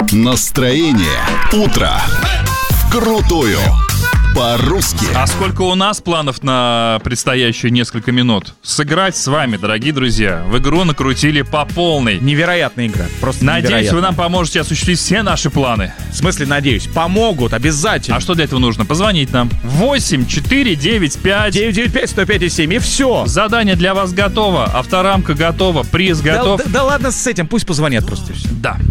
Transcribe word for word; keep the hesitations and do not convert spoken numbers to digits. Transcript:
Настроение утро. Вкрутую. По-русски. А сколько у нас планов на предстоящие несколько минут? Сыграть с вами, дорогие друзья. В игру накрутили по полной. Невероятная игра. Просто Надеюсь, невероятная. вы нам поможете осуществить все наши планы. В смысле, надеюсь, помогут обязательно. А что для этого нужно? Позвонить нам. восемь четыре девять пять девять девять пять сто пять семь, и все. Задание для вас готово. Авторамка готова. Приз Да, готов. да- да ладно с этим, пусть позвонят просто и все. Да.